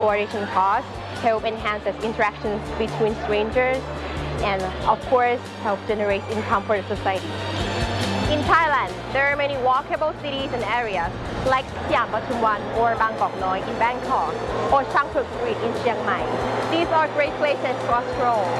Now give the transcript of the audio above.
tourism costs, help enhances interactions between strangers, and of course, help generate income for the society. In Thailand, there are many walkable cities and areas like Siam Patumwan or Bangkok Noi in Bangkok or Changphuk Street in Chiang Mai. These are great places for a stroll.